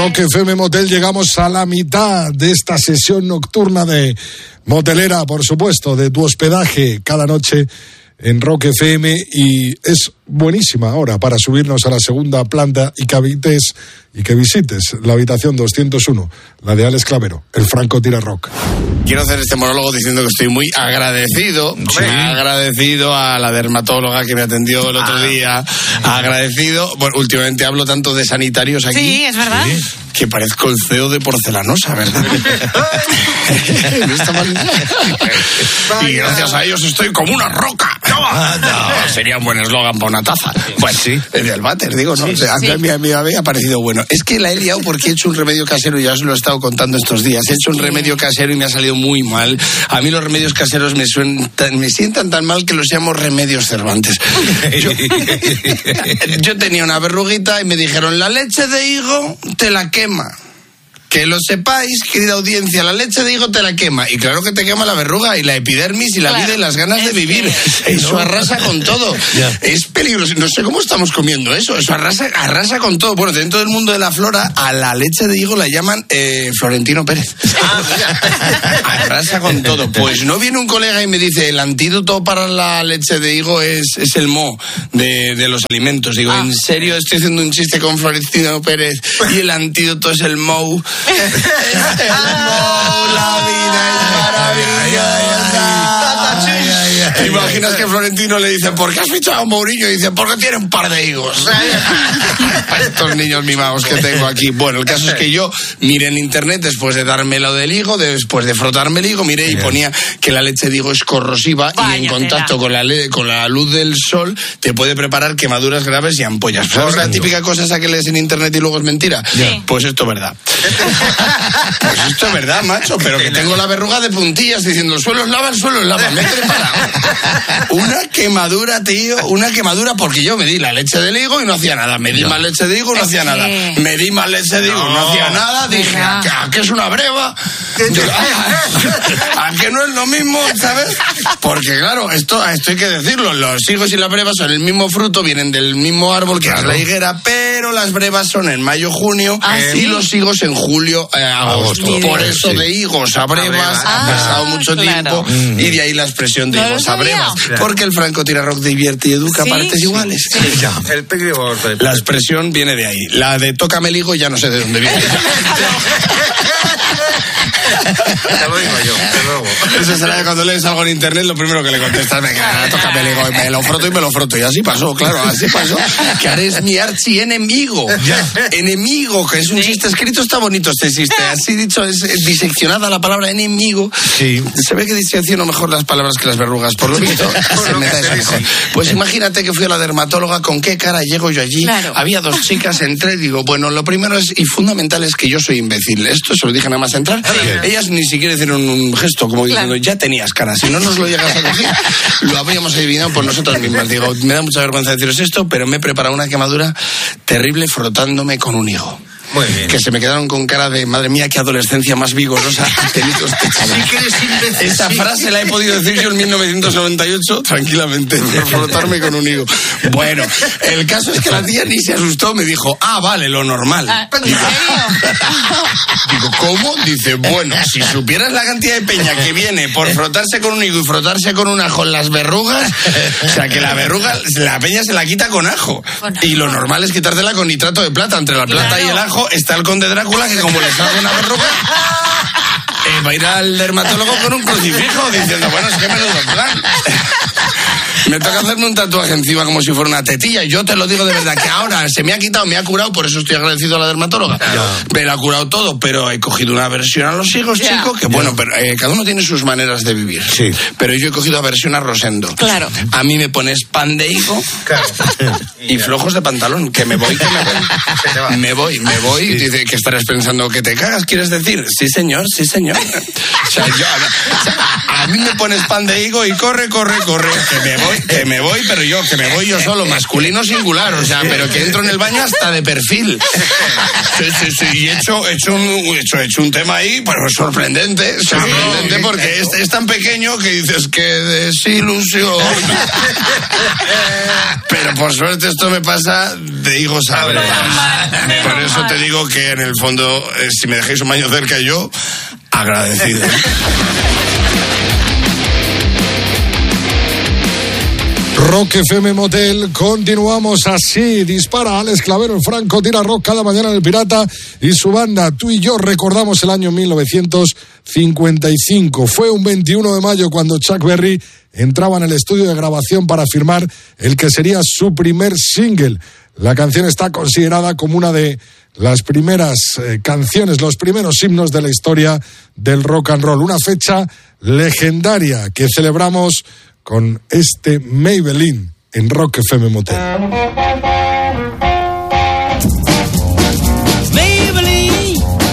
Rock FM Motel llegamos a la mitad de esta sesión nocturna de motelera, por supuesto, de tu hospedaje cada noche en Rock FM, y es buenísima hora para subirnos a la segunda planta y que visites la habitación 201, la de Alex Clavero, el Franco Tira Rock. Quiero hacer este monólogo diciendo que estoy muy agradecido a la dermatóloga que me atendió el otro día, agradecido, bueno, últimamente hablo tanto de sanitarios aquí. Sí, es verdad. Sí, que parezco el CEO de Porcelanosa, ¿verdad? ¿No está mal? Y gracias a ellos estoy como una roca. No, sería un buen eslogan para una taza. Pues sí, el del váter, digo, ¿no? Sí, o sea, sí. A mí me había parecido bueno. Es que la he liado porque he hecho un remedio casero, y ya os lo he estado contando estos días. He hecho un remedio casero y me ha salido muy mal. A mí los remedios caseros me sientan tan mal que los llamo remedios Cervantes. Yo tenía una verruguita y me dijeron, la leche de higo te la quema. Que lo sepáis, querida audiencia, la leche de higo te la quema. Y claro que te quema la verruga y la epidermis y la vida y las ganas de vivir. Eso arrasa con todo. Es peligroso. No sé cómo estamos comiendo eso. Eso arrasa con todo. Bueno, dentro del mundo de la flora, a la leche de higo la llaman Florentino Pérez. Arrasa con todo. Pues no viene un colega y me dice, el antídoto para la leche de higo es el moho de los alimentos. Digo, ¿en serio estoy haciendo un chiste con Florentino Pérez y el antídoto es el moho? La vida es maravillosa. ¿Te imaginas que Florentino le dice, ¿por qué has fichado a Mourinho? Y dice, porque tiene un par de higos. Estos niños mimados que tengo aquí. Bueno, el caso es que yo miré en internet, después de darme lo del higo, después de frotarme el higo, miré y ponía que la leche de higo es corrosiva. Vaya, y en contacto con la luz del sol te puede preparar quemaduras graves y ampollas. ¿Sabes la típica cosa esa que lees en internet y luego es mentira? Pues esto es verdad. Pues esto es verdad, macho, pero que tengo la verruga de puntillas diciendo, el suelo es lava, me he preparado. Una quemadura, tío, porque yo me di la leche de higo y no hacía nada, me di más leche de higo y no hacía nada, me di más leche de higo y no hacía nada, dije, ¿a qué es una breva? ¿A qué no es lo mismo, sabes? Porque claro, esto hay que decirlo, los higos y las brevas son el mismo fruto, vienen del mismo árbol que es la higuera, pero las brevas son en mayo, junio, y los higos en julio, agosto. Por eso de higos a brevas ha pasado mucho tiempo, y de ahí la expresión de higos a brevas. Porque el Franco Tira Rock divierte y educa a partes iguales. La expresión viene de ahí. La de tócame el higo ya no sé de dónde viene. Te lo digo yo, de nuevo. Eso será de cuando lees algo en internet, lo primero que le contestas, venga, tócame el higo, y me lo froto. Y así pasó, claro, que ahora es mi archienemigo. Enemigo, que es un chiste escrito, está bonito este chiste. Así dicho, es diseccionada la palabra enemigo. Sí. Se ve que disecciono mejor las palabras que las verrugas, por lo visto. Se me da eso mejor. Pues imagínate que fui a la dermatóloga, ¿con qué cara llego yo allí? Claro. Había dos chicas, entré, digo, bueno, lo primero y fundamental es que yo soy imbécil. Esto se lo dije nada más entrar. Ellas ni siquiera hicieron un gesto como diciendo, ya tenías cara, si no nos lo llegas a decir, lo habríamos adivinado por nosotras mismas. Digo, me da mucha vergüenza deciros esto, pero me he preparado una quemadura terrible frotándome con un higo. Muy bien. Que se me quedaron con cara de, madre mía, qué adolescencia más vigorosa. Esa frase la he podido decir yo en 1998 tranquilamente, por frotarme con un higo. Bueno, el caso es que la tía ni se asustó, me dijo, vale, lo normal. Digo, ¿cómo? Dice, bueno, si supieras la cantidad de peña que viene por frotarse con un higo y frotarse con un ajo en las verrugas, o sea, que la verruga, la peña se la quita con ajo. Y lo normal es quitártela con nitrato de plata. Entre la plata y el ajo está el conde Drácula, que como le salga una verruga, va a ir al dermatólogo con un crucifijo diciendo, bueno, es que me lo plan. Me toca hacerme un tatuaje encima como si fuera una tetilla, y yo te lo digo de verdad que ahora se me ha quitado, me ha curado, por eso estoy agradecido a la dermatóloga. Me lo ha curado todo, pero he cogido una aversión a los higos, chico, que bueno, pero cada uno tiene sus maneras de vivir. Sí. Pero yo he cogido aversión a Rosendo. Claro. A mí me pones pan de higo y flojos de pantalón, que me voy. Me voy, dice que estarás pensando que te cagas, ¿quieres decir? Sí, señor. O sea, a mí me pones pan de higo y corre, que me voy. Que me voy yo solo, masculino singular, o sea, pero que entro en el baño hasta de perfil. Sí, y he hecho un tema ahí, pero sorprendente porque es tan pequeño que dices que desilusión. Pero por suerte esto me pasa de higos a brevas. Por eso te digo que en el fondo, si me dejáis un baño cerca, yo agradecido. Rock FM Motel, continuamos así. Dispara Alex Clavero, el Franco tira rock cada mañana en El Pirata y su banda. Tú y yo recordamos el año 1955. Fue un 21 de mayo cuando Chuck Berry entraba en el estudio de grabación para firmar el que sería su primer single. La canción está considerada como una de las primeras canciones, los primeros himnos de la historia del rock and roll. Una fecha legendaria que celebramos con este Maybelline en Rock FM Motel.